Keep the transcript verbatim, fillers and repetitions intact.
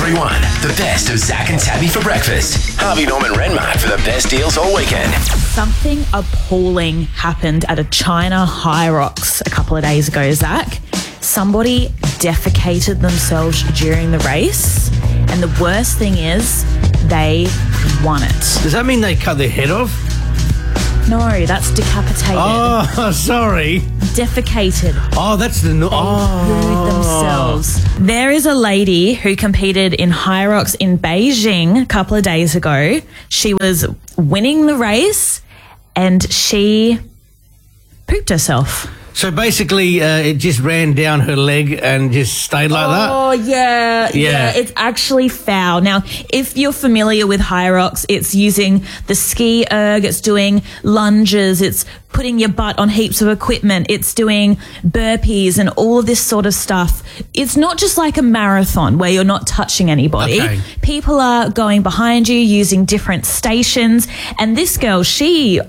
everyone. The best of Zach and Tabby for breakfast. Harvey Norman Renmark for the best deals all weekend. Something appalling happened at a China Hyrox a couple of days ago, Zach. Somebody defecated themselves during the race, and the worst thing is they won it. Does that mean they cut their head off? No, that's decapitated. Oh, sorry. Defecated. Oh, that's the... No- oh. Pooed themselves. There is a lady who competed in Hyrox in Beijing a couple of days ago. She was winning the race and she pooped herself. So basically, uh, it just ran down her leg and just stayed like that? Oh, yeah, yeah. Yeah. It's actually foul. Now, if you're familiar with Hyrox, it's using the ski erg, it's doing lunges, it's putting your butt on heaps of equipment, it's doing burpees and all of this sort of stuff. It's not just like a marathon where you're not touching anybody. Okay. People are going behind you using different stations. And this girl, she